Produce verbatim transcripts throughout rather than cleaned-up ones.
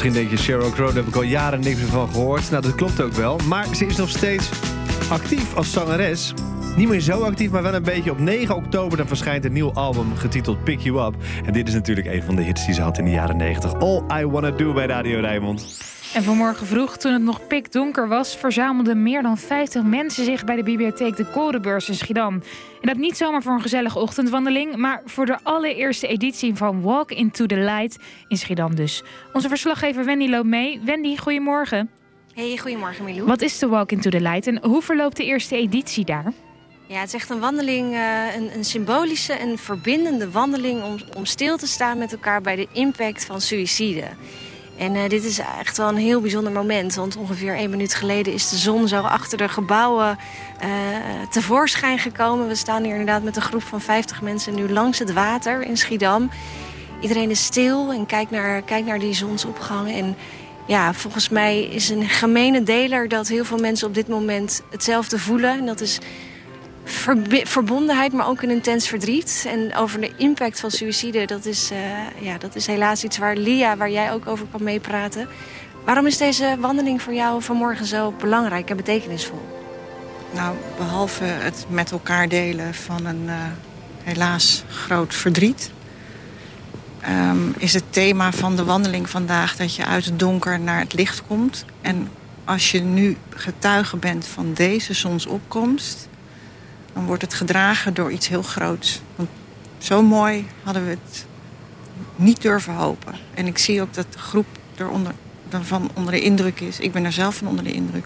Misschien denk je, Sheryl Crow, daar heb ik al jaren niks meer van gehoord. Nou, dat klopt ook wel. Maar ze is nog steeds actief als zangeres. Niet meer zo actief, maar wel een beetje. Op negen oktober dan verschijnt een nieuw album getiteld Pick You Up. En dit is natuurlijk een van de hits die ze had in de jaren negentig. All I Wanna Do bij Radio Rijnmond. En vanmorgen vroeg, toen het nog pikdonker was, verzamelden meer dan vijftig mensen zich bij de bibliotheek De Korenbeurs in Schiedam. En dat niet zomaar voor een gezellige ochtendwandeling, maar voor de allereerste editie van Walk Into The Light in Schiedam dus. Onze verslaggever Wendy loopt mee. Wendy, goedemorgen. Hey, goedemorgen Milou. Wat is de Walk Into The Light en hoe verloopt de eerste editie daar? Ja, het is echt een wandeling, uh, een, een symbolische en verbindende wandeling om, om stil te staan met elkaar bij de impact van suïcide. En uh, dit is echt wel een heel bijzonder moment. Want ongeveer één minuut geleden is de zon zo achter de gebouwen uh, tevoorschijn gekomen. We staan hier inderdaad met een groep van vijftig mensen nu langs het water in Schiedam. Iedereen is stil en kijkt naar, kijkt naar die zonsopgang. En ja, volgens mij is een gemene deler dat heel veel mensen op dit moment hetzelfde voelen. En dat is verbi- verbondenheid, maar ook een intens verdriet. En over de impact van suïcide, dat is, uh, ja, dat is helaas iets waar Lia, waar jij ook over kan meepraten. Waarom is deze wandeling voor jou vanmorgen zo belangrijk en betekenisvol? Nou, behalve het met elkaar delen van een uh, helaas groot verdriet, Um, is het thema van de wandeling vandaag dat je uit het donker naar het licht komt. En als je nu getuige bent van deze zonsopkomst, dan wordt het gedragen door iets heel groots. Want zo mooi hadden we het niet durven hopen. En ik zie ook dat de groep eronder, ervan onder de indruk is. Ik ben er zelf van onder de indruk.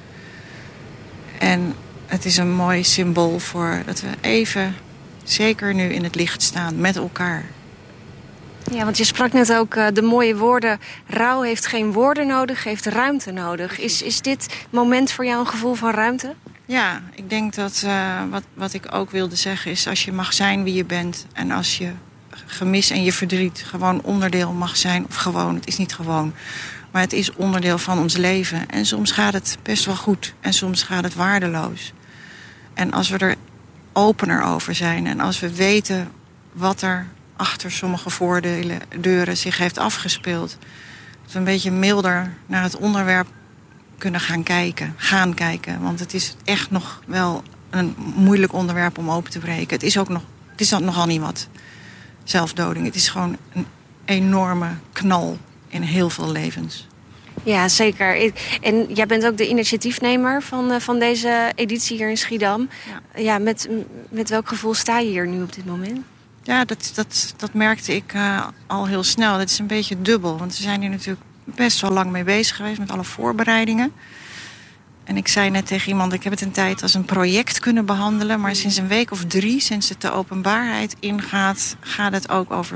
En het is een mooi symbool voor dat we even, zeker nu in het licht staan, met elkaar. Ja, want je sprak net ook uh, de mooie woorden. Rouw heeft geen woorden nodig, heeft ruimte nodig. Is, is dit moment voor jou een gevoel van ruimte? Ja, ik denk dat uh, wat, wat ik ook wilde zeggen is, als je mag zijn wie je bent en als je gemis en je verdriet gewoon onderdeel mag zijn, of gewoon, het is niet gewoon, maar het is onderdeel van ons leven. En soms gaat het best wel goed en soms gaat het waardeloos. En als we er opener over zijn en als we weten wat er achter sommige voordelen, deuren zich heeft afgespeeld, dat we een beetje milder naar het onderwerp kunnen gaan kijken. Gaan kijken. Want het is echt nog wel een moeilijk onderwerp om open te breken. Het is ook nog, het is nogal niet wat. Zelfdoding. Het is gewoon een enorme knal in heel veel levens. Ja, zeker. En jij bent ook de initiatiefnemer van, van deze editie hier in Schiedam. Ja. Ja, met, met welk gevoel sta je hier nu op dit moment? Ja, dat, dat, dat merkte ik uh, al heel snel. Dat is een beetje dubbel. Want we zijn hier natuurlijk best wel lang mee bezig geweest met alle voorbereidingen. En ik zei net tegen iemand, ik heb het een tijd als een project kunnen behandelen. Maar sinds een week of drie, sinds het de openbaarheid ingaat, gaat het ook over